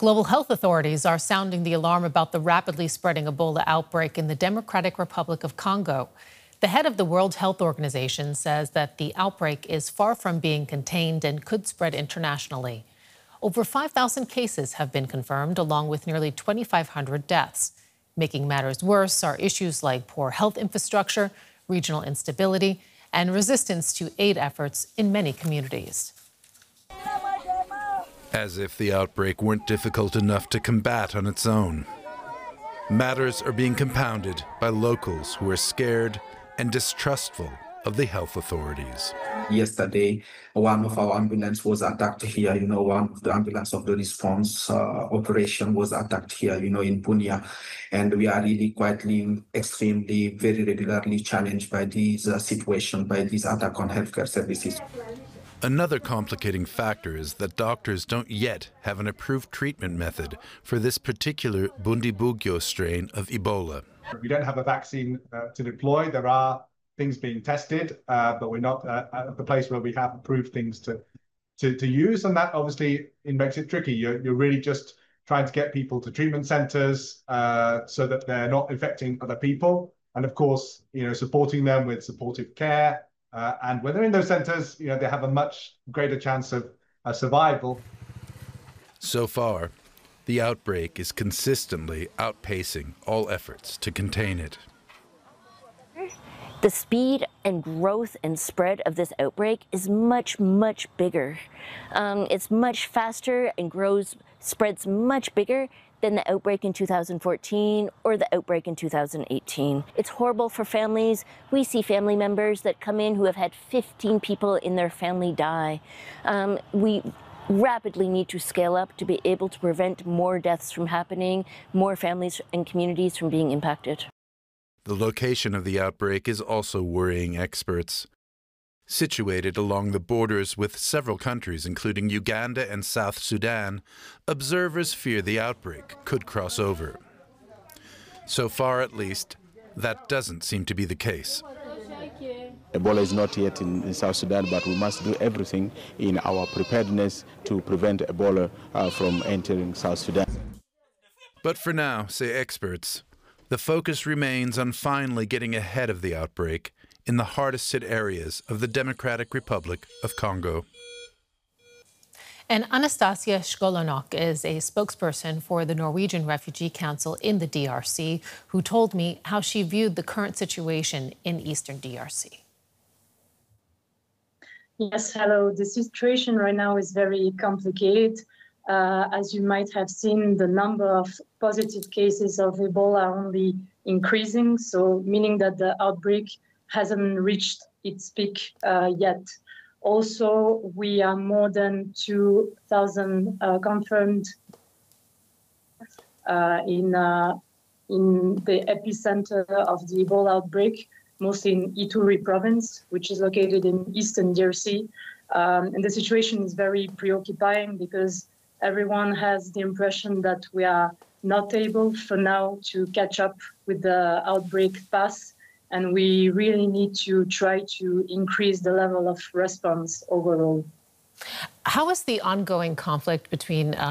Global health authorities are sounding the alarm about the rapidly spreading Ebola outbreak in the Democratic Republic of Congo. The head of the World Health Organization says that the outbreak is far from being contained and could spread internationally. Over 5,000 cases have been confirmed, along with nearly 2,500 deaths. Making matters worse are issues like poor health infrastructure, regional instability, and resistance to aid efforts in many communities. As if the outbreak weren't difficult enough to combat on its own. Matters are being compounded by locals who are scared and distrustful of the health authorities. Yesterday, one of our ambulances was attacked here. One of the ambulance of the response operation was attacked here, in Bunia. And we are really quietly, extremely, very regularly challenged by this situation, by this attack on healthcare services. Another complicating factor is that doctors don't yet have an approved treatment method for this particular Bundibugyo strain of Ebola. We don't have a vaccine to deploy. There are things being tested, but we're not at the place where we have approved things to use. And that obviously makes it tricky. You're really just trying to get people to treatment centers so that they're not infecting other people. And of course, supporting them with supportive care. And when they're in those centers, they have a much greater chance of survival. So far, the outbreak is consistently outpacing all efforts to contain it. The speed and growth and spread of this outbreak is much, much bigger. It's much faster and spreads much bigger than the outbreak in 2014 or the outbreak in 2018. It's horrible for families. We see family members that come in who have had 15 people in their family die. We rapidly need to scale up to be able to prevent more deaths from happening, more families and communities from being impacted. The location of the outbreak is also worrying experts. Situated along the borders with several countries, including Uganda and South Sudan, observers fear the outbreak could cross over. So far, at least, that doesn't seem to be the case. Ebola is not yet in South Sudan, but we must do everything in our preparedness to prevent Ebola from entering South Sudan. But for now, say experts, the focus remains on finally getting ahead of the outbreak in the hardest hit areas of the Democratic Republic of Congo. And Anastasia Shkolonok is a spokesperson for the Norwegian Refugee Council in the DRC, who told me how she viewed the current situation in eastern DRC. Yes, hello. The situation right now is very complicated. As you might have seen, the number of positive cases of Ebola are only increasing, so meaning that the outbreak hasn't reached its peak yet. Also, we are more than 2,000 confirmed in the epicenter of the Ebola outbreak, mostly in Ituri province, which is located in eastern DRC. And the situation is very preoccupying because everyone has the impression that we are not able for now to catch up with the outbreak path. And we really need to try to increase the level of response overall. How is the ongoing conflict between